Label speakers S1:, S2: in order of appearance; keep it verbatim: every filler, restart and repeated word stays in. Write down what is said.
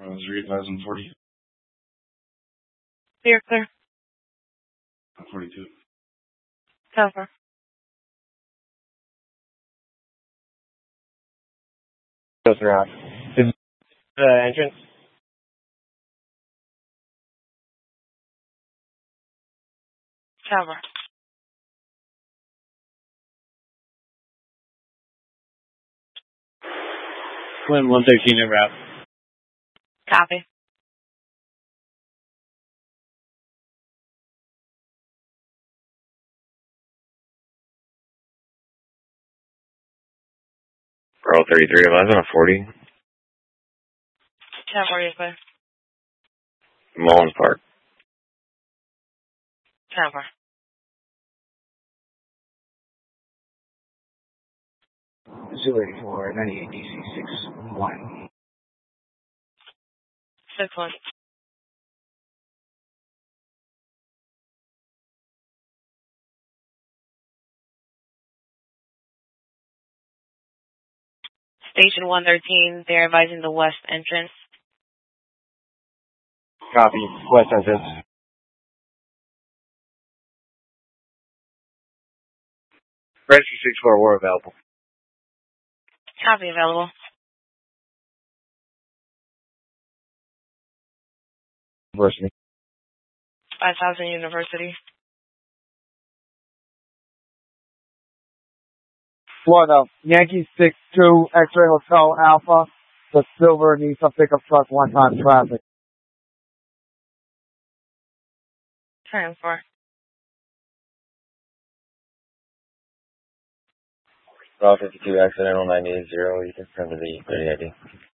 S1: Uh, three thousand forty.
S2: Clear, clear.
S1: forty-two.
S2: Cover.
S3: Goes around. Is the entrance?
S2: Cover.
S3: Twin one thirteen in route.
S2: Copy.
S4: Roll thirty-three eleven or forty.
S2: Cover, you clear.
S4: Mullins Park.
S2: Cover.
S5: zero eight four ninety-eight D C six one.
S2: Six one. Station one thirteen, they're advising the west entrance.
S3: Copy. West entrance. Registry six four, we're available.
S2: Copy, available.
S3: University.
S2: five thousand University.
S6: Florida, Yankee six two, X-ray Hotel Alpha, the silver Nissan pickup truck, one-time traffic.
S2: Time for.
S4: Route fifty-two, accidental nine eight zero. You can confirm the thirty I D.